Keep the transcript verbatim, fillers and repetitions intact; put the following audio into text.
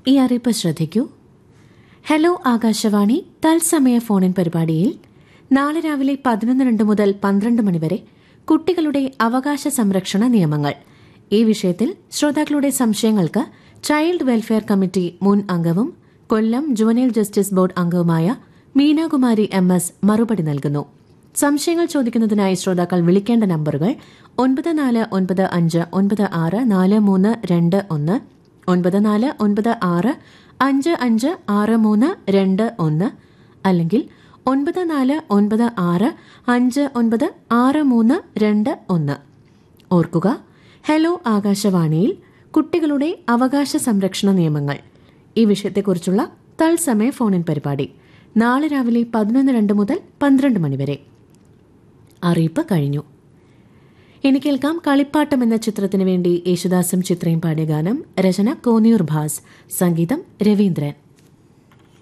ഈ അറിയിപ്പ് ശ്രദ്ധിക്കൂ. ഹലോ ആകാശവാണി തത്സമയ ഫോണിൻ പരിപാടിയിൽ നാളെ രാവിലെ പതിനൊന്ന് രണ്ട് മുതൽ പന്ത്രണ്ട് മണിവരെ കുട്ടികളുടെ അവകാശ സംരക്ഷണ നിയമങ്ങൾ ഈ വിഷയത്തിൽ ശ്രോതാക്കളുടെ സംശയങ്ങൾക്ക് ചൈൽഡ് വെൽഫെയർ കമ്മിറ്റി മുൻ അംഗവും കൊല്ലം ജുവനൈൽ ജസ്റ്റിസ് ബോർഡ് അംഗവുമായ മീനാകുമാരി എം എസ് മറുപടി നൽകുന്നു. സംശയങ്ങൾ ചോദിക്കുന്നതിനായി ശ്രോതാക്കൾ വിളിക്കേണ്ട നമ്പറുകൾ ഒൻപത് നാല് ഒൻപത് അഞ്ച് ഒൻപത് ആറ് നാല് മൂന്ന് രണ്ട് ഒന്ന്, ഒൻപത് നാല് ഒൻപത് ആറ് അഞ്ച് അഞ്ച് ആറ് മൂന്ന് രണ്ട് ഒന്ന്, അല്ലെങ്കിൽ ഒൻപത് നാല് ഒൻപത് ആറ് അഞ്ച് ഒൻപത് ആറ് മൂന്ന് രണ്ട് ഒന്ന്. ഓർക്കുക, ഹലോ ആകാശവാണിയിൽ കുട്ടികളുടെ അവകാശ സംരക്ഷണ നിയമങ്ങൾ ഈ വിഷയത്തെക്കുറിച്ചുള്ള തത്സമയ ഫോണിൻ പരിപാടി നാളെ രാവിലെ പതിനൊന്ന് രണ്ട് മുതൽ പന്ത്രണ്ട് മണിവരെ. അറിയിപ്പ് കഴിഞ്ഞു. ഇനി കേൾക്കാം കളിപ്പാട്ടം എന്ന ചിത്രത്തിനു വേണ്ടി യേശുദാസും ചിത്രയും പാടിയ ഗാനം. രചന കോന്നിയൂർ ഭാസ്, സംഗീതം രവീന്ദ്രൻ.